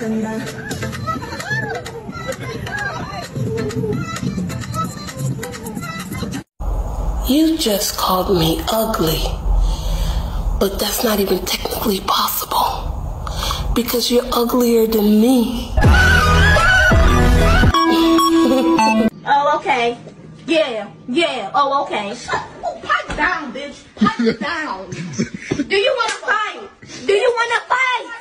You just called me ugly, but that's not even technically possible because you're uglier than me. Oh, okay. Yeah. Oh, okay. Pipe down, bitch. Pipe down. Do you want to fight?